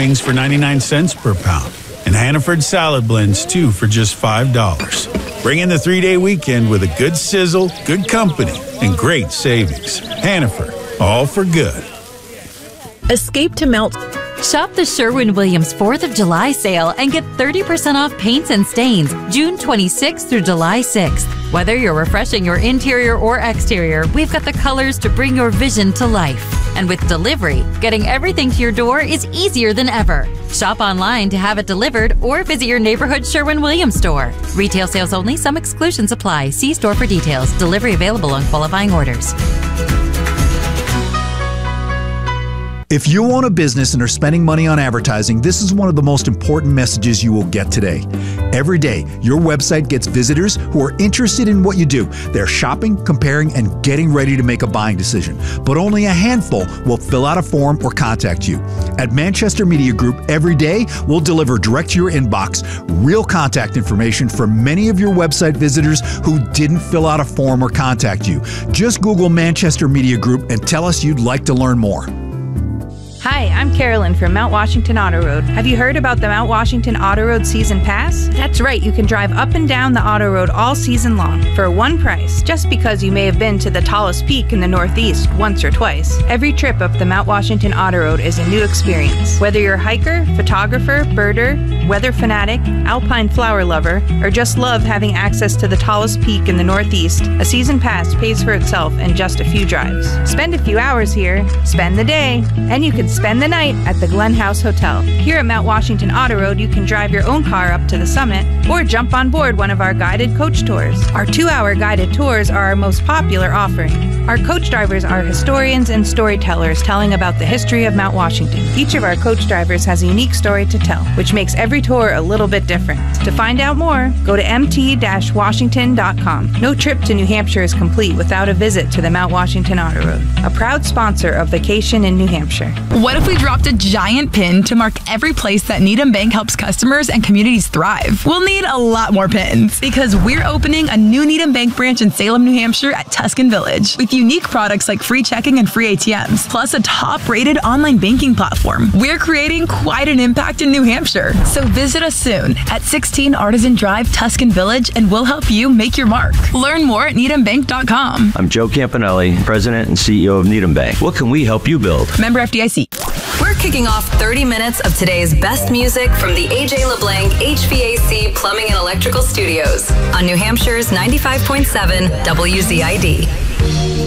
wings for 99 cents per pound. And Hannaford salad blends, too, for just $5. Bring in the 3-day weekend with a good sizzle, good company, and great savings. Hannaford, all for good. Escape to Mount. Shop the Sherwin-Williams 4th of July sale and get 30% off paints and stains June 26th through July 6th. Whether you're refreshing your interior or exterior, we've got the colors to bring your vision to life. And with delivery, getting everything to your door is easier than ever. Shop online to have it delivered or visit your neighborhood Sherwin-Williams store. Retail sales only. Some exclusions apply. See store for details. Delivery available on qualifying orders. If you own a business and are spending money on advertising, this is one of the most important messages you will get today. Every day, your website gets visitors who are interested in what you do. They're shopping, comparing, and getting ready to make a buying decision. But only a handful will fill out a form or contact you. At Manchester Media Group, every day, we'll deliver direct to your inbox real contact information for many of your website visitors who didn't fill out a form or contact you. Just Google Manchester Media Group and tell us you'd like to learn more. Hi, I'm Carolyn from Mount Washington Auto Road. Have you heard about the Mount Washington Auto Road Season Pass? That's right, you can drive up and down the auto road all season long for one price, just because you may have been to the tallest peak in the Northeast once or twice. Every trip up the Mount Washington Auto Road is a new experience. Whether you're a hiker, photographer, birder, weather fanatic, alpine flower lover, or just love having access to the tallest peak in the Northeast, a season pass pays for itself in just a few drives. Spend a few hours here, spend the day, and you can spend the night at the Glen House Hotel. Here at Mount Washington Auto Road, you can drive your own car up to the summit or jump on board one of our guided coach tours. Our 2-hour guided tours are our most popular offering. Our coach drivers are historians and storytellers telling about the history of Mount Washington. Each of our coach drivers has a unique story to tell, which makes every tour a little bit different. To find out more, go to mt-washington.com. No trip to New Hampshire is complete without a visit to the Mount Washington Auto Road, a proud sponsor of Vacation in New Hampshire. What if we dropped a giant pin to mark every place that Needham Bank helps customers and communities thrive? We'll need a lot more pins because we're opening a new Needham Bank branch in Salem, New Hampshire at Tuscan Village with unique products like free checking and free ATMs, plus a top-rated online banking platform. We're creating quite an impact in New Hampshire. So visit us soon at 16 Artisan Drive, Tuscan Village, and we'll help you make your mark. Learn more at needhambank.com. I'm Joe Campanelli, President and CEO of Needham Bank. What can we help you build? Member FDIC. We're kicking off 30 minutes of today's best music from the AJ LeBlanc HVAC Plumbing and Electrical Studios on New Hampshire's 95.7 WZID.